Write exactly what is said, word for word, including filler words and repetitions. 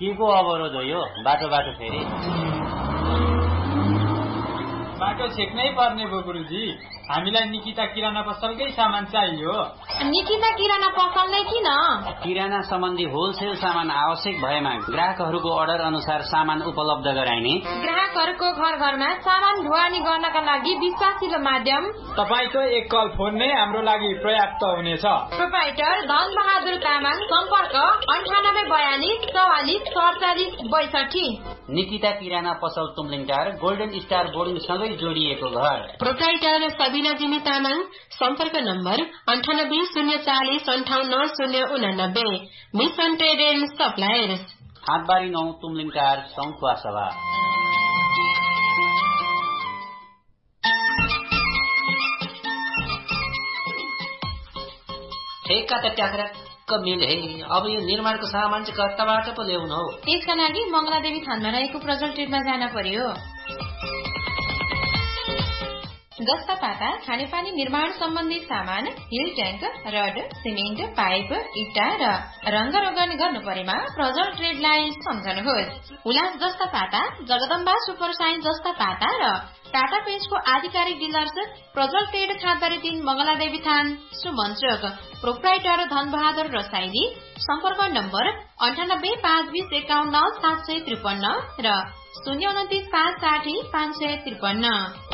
के को अवरोध हो यो? बाटो बाटो फेरि बाटो छेक्नै पर्ने भयो गुरुजी। हामीलाई निकिता किराना पसलकै सामान चाहियो। निकिता किराना पसल नै किन? किराना सम्बन्धी होलसेल सामान आवश्यक भएमा ग्राहकहरूको अर्डर अनुसार सामान उपलब्ध गराइने। ग्राहकहरूको घर घरमा सामान ढुवानी गर्नका लागि विश्वासिलो माध्यम तपाईको एक कल फोन नै हाम्रो लागि पर्याप्त हुनेछ। प्रोप्राइटर धन बहादुर तामाङ, सम्पर्क अन्ठानब्बे बयालिस चौवालिस सडचालिस बैसठी। निकिता किराना पसल तुमलिङटार गोल्डन स्टार बोर्डिङ सँगै जोडिएको घर। प्रोप्राइटर सबिना जिमी तामाङ, सम्पर्क नम्बर अन्ठानब्बे शून्य चालिस अन्ठाउन्न शून्य उनानब्बे। मिसन ट्रेड एन्ड सप्लायर्स, हाटबारी नौ तुमलिङटार सौखुवा सभा। ठेक्का त ट्याक्राक्क मिले। अब यो निर्माणको सामान चाहिँ कताबाट पो ल्याउनु हो? त्यसका लागि मंगलादेवी थानमा रहेको प्रजल ट्रेडमा जान पर्यो। जस्ता पाता खानेपानी निर्माण सम्बन्धी सामान, hill tank, rod, cement, pipe, इट्टा र रंग रोगन गर्नु परेमा प्रजल ट्रेडलाई सम्झनुहोस्। उल्लास जस्ता पाता, जगदम्बा सुपर साइन्स जस्ता पाता र टाटा पेन्टको आधिकारिक डिलर्स प्रजल ट्रेड खादबारी तीन मंगलादेवी थान सुमन चोक। प्रोप्राइटर धन बहादुर रसाइली, सम्पर्क नम्बर अन्ठानब्बे पाँच बीस एकाउन्न सात सय त्रिपन्न र शून्य उन्तिस पाँच साठी पाँच सय त्रिपन्न।